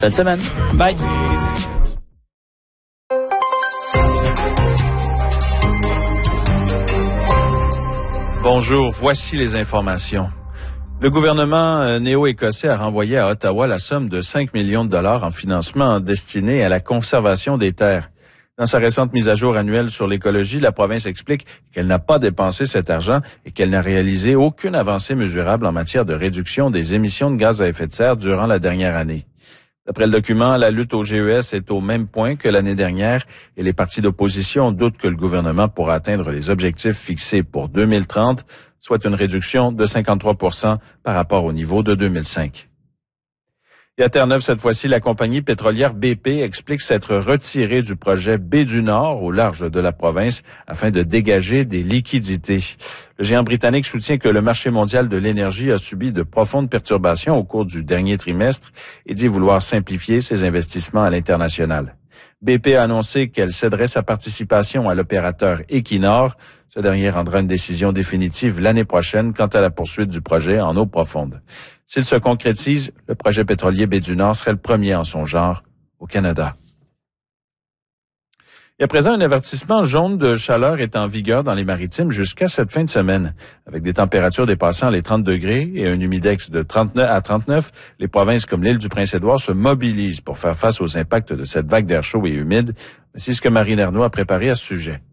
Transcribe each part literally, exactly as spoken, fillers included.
Bonne semaine. Bye. Bonjour, voici les informations. Le gouvernement néo-écossais a renvoyé à Ottawa la somme de cinq millions de dollars en financement destiné à la conservation des terres. Dans sa récente mise à jour annuelle sur l'écologie, la province explique qu'elle n'a pas dépensé cet argent et qu'elle n'a réalisé aucune avancée mesurable en matière de réduction des émissions de gaz à effet de serre durant la dernière année. D'après le document, la lutte au G E S est au même point que l'année dernière et les partis d'opposition doutent que le gouvernement pourra atteindre les objectifs fixés pour deux mille trente, soit une réduction de cinquante-trois pour cent par rapport au niveau de deux mille cinq. Et à Terre-Neuve, cette fois-ci, la compagnie pétrolière B P explique s'être retirée du projet Baie du Nord au large de la province afin de dégager des liquidités. Le géant britannique soutient que le marché mondial de l'énergie a subi de profondes perturbations au cours du dernier trimestre et dit vouloir simplifier ses investissements à l'international. B P a annoncé qu'elle céderait sa participation à l'opérateur Equinor. Ce dernier rendra une décision définitive l'année prochaine quant à la poursuite du projet en eau profonde. S'il se concrétise, le projet pétrolier Baie du Nord serait le premier en son genre au Canada. Et à présent, un avertissement jaune de chaleur est en vigueur dans les maritimes jusqu'à cette fin de semaine. Avec des températures dépassant les trente degrés et un humidex de trente-neuf à trente-neuf, les provinces comme l'île du Prince-Édouard se mobilisent pour faire face aux impacts de cette vague d'air chaud et humide. C'est ce que Marine Ernoult a préparé à ce sujet.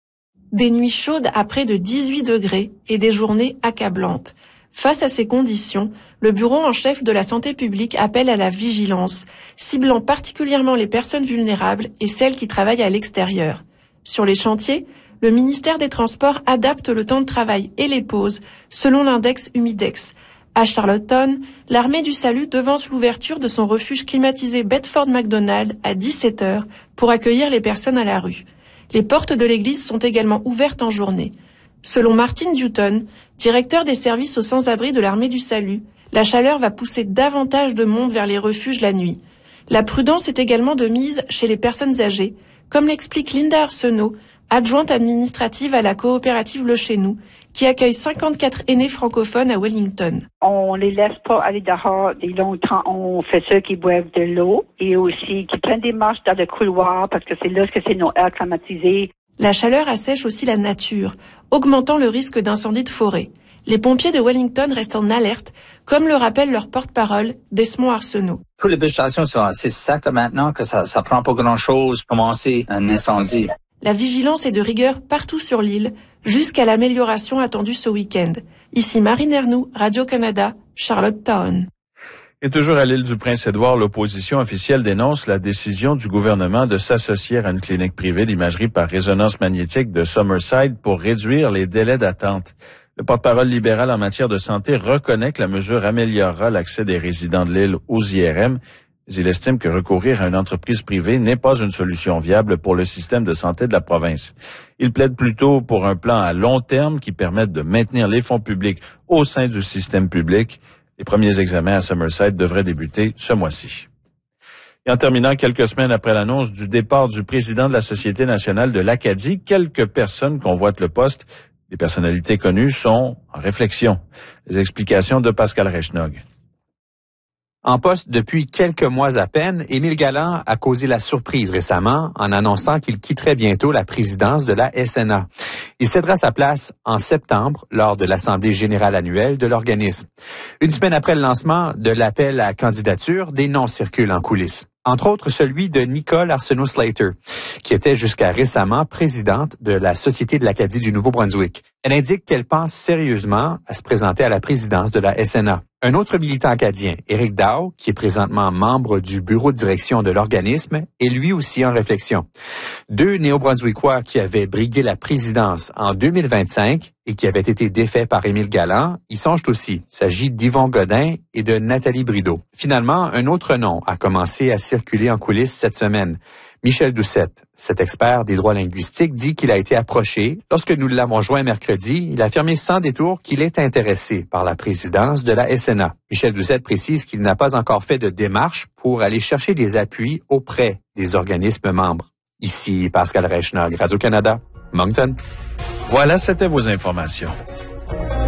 Des nuits chaudes à près de dix-huit degrés et des journées accablantes. Face à ces conditions, le bureau en chef de la santé publique appelle à la vigilance, ciblant particulièrement les personnes vulnérables et celles qui travaillent à l'extérieur. Sur les chantiers, le ministère des Transports adapte le temps de travail et les pauses selon l'index Humidex. À Charlottetown, l'armée du salut devance l'ouverture de son refuge climatisé Bedford McDonald à dix-sept heures pour accueillir les personnes à la rue. Les portes de l'église sont également ouvertes en journée. Selon Martin Dutton, directeur des services aux sans-abri de l'armée du salut, la chaleur va pousser davantage de monde vers les refuges la nuit. La prudence est également de mise chez les personnes âgées, comme l'explique Linda Arsenault, adjointe administrative à la coopérative Le Chez Nous, qui accueille cinquante-quatre aînés francophones à Wellington. On les laisse pas aller dehors des longs temps. On fait ceux qui boivent de l'eau et aussi qui prennent des marches dans le couloir parce que c'est là que c'est nos airs climatisés. La chaleur assèche aussi la nature, augmentant le risque d'incendie de forêt. Les pompiers de Wellington restent en alerte, comme le rappelle leur porte-parole, Desmond Arsenault. Toutes les végétations sont assez secs maintenant que ça, ça prend pas grand-chose pour commencer un incendie. La vigilance est de rigueur partout sur l'île, jusqu'à l'amélioration attendue ce week-end. Ici Marine Ernoult, Radio-Canada, Charlottetown. Et toujours à l'île du Prince-Édouard, l'opposition officielle dénonce la décision du gouvernement de s'associer à une clinique privée d'imagerie par résonance magnétique de Summerside pour réduire les délais d'attente. Le porte-parole libéral en matière de santé reconnaît que la mesure améliorera l'accès des résidents de l'île aux I R M. Mais il estime que recourir à une entreprise privée n'est pas une solution viable pour le système de santé de la province. Il plaide plutôt pour un plan à long terme qui permette de maintenir les fonds publics au sein du système public. Les premiers examens à Summerside devraient débuter ce mois-ci. Et en terminant, quelques semaines après l'annonce du départ du président de la Société nationale de l'Acadie, quelques personnes convoitent le poste. Les personnalités connues sont en réflexion. Les explications de Pascal Reichnog. En poste depuis quelques mois à peine, Émile Galland a causé la surprise récemment en annonçant qu'il quitterait bientôt la présidence de la S N A. Il cédera sa place en septembre lors de l'Assemblée générale annuelle de l'organisme. Une semaine après le lancement de l'appel à candidature, des noms circulent en coulisses. Entre autres celui de Nicole Arsenault-Slater, qui était jusqu'à récemment présidente de la Société de l'Acadie du Nouveau-Brunswick. Elle indique qu'elle pense sérieusement à se présenter à la présidence de la S N A. Un autre militant acadien, Éric Dow, qui est présentement membre du bureau de direction de l'organisme, est lui aussi en réflexion. Deux Néo-Brunswickois qui avaient brigué la présidence en deux mille vingt-cinq et qui avaient été défaits par Émile Galland y songent aussi. Il s'agit d'Yvon Godin et de Nathalie Brideau. Finalement, un autre nom a commencé à circuler en coulisses cette semaine. Michel Doucette, cet expert des droits linguistiques, dit qu'il a été approché. Lorsque nous l'avons joint mercredi, il a affirmé sans détour qu'il est intéressé par la présidence de la S N A. Michel Doucette précise qu'il n'a pas encore fait de démarche pour aller chercher des appuis auprès des organismes membres. Ici Pascal Reichnog, Radio-Canada, Moncton. Voilà, c'était vos informations.